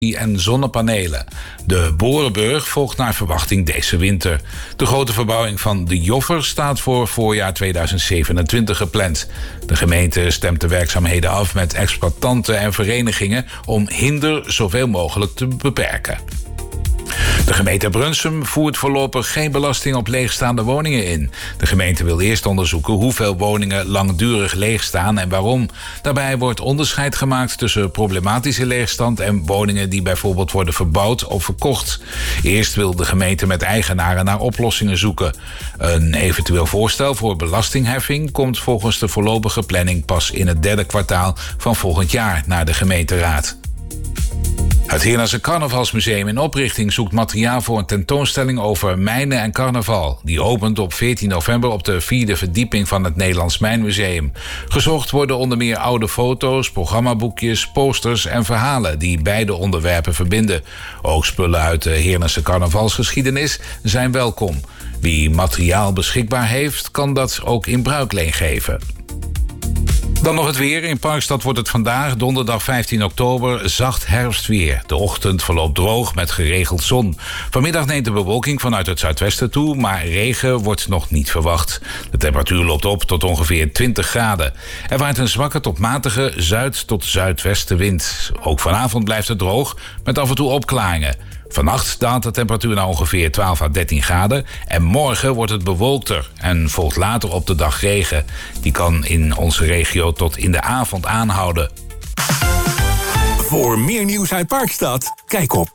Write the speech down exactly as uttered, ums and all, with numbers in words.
en zonnepanelen. De Borenburg volgt naar verwachting deze winter. De grote verbouwing van de Joffer staat voor voorjaar tweeduizend zevenentwintig gepland. De gemeente stemt de werkzaamheden af met exploitanten en verenigingen om hinder zoveel mogelijk te beperken. De gemeente Brunsum voert voorlopig geen belasting op leegstaande woningen in. De gemeente wil eerst onderzoeken hoeveel woningen langdurig leegstaan en waarom. Daarbij wordt onderscheid gemaakt tussen problematische leegstand en woningen die bijvoorbeeld worden verbouwd of verkocht. Eerst wil de gemeente met eigenaren naar oplossingen zoeken. Een eventueel voorstel voor belastingheffing komt volgens de voorlopige planning pas in het derde kwartaal van volgend jaar naar de gemeenteraad. Het Heerlense Carnavalsmuseum in oprichting zoekt materiaal voor een tentoonstelling over mijnen en carnaval. Die opent op veertien november op de vierde verdieping van het Nederlands Mijnmuseum. Gezocht worden onder meer oude foto's, programmaboekjes, posters en verhalen die beide onderwerpen verbinden. Ook spullen uit de Heerlense carnavalsgeschiedenis zijn welkom. Wie materiaal beschikbaar heeft, kan dat ook in bruikleen geven. Dan nog het weer. In Parkstad wordt het vandaag, donderdag vijftien oktober, zacht herfstweer. De ochtend verloopt droog met geregeld zon. Vanmiddag neemt de bewolking vanuit het zuidwesten toe, maar regen wordt nog niet verwacht. De temperatuur loopt op tot ongeveer twintig graden. Er waait een zwakke tot matige zuid- tot zuidwestenwind. Ook vanavond blijft het droog, met af en toe opklaringen. Vannacht daalt de temperatuur naar ongeveer twaalf à dertien graden. En morgen wordt het bewolkter en volgt later op de dag regen. Die kan in onze regio tot in de avond aanhouden. Voor meer nieuws uit Parkstad, kijk op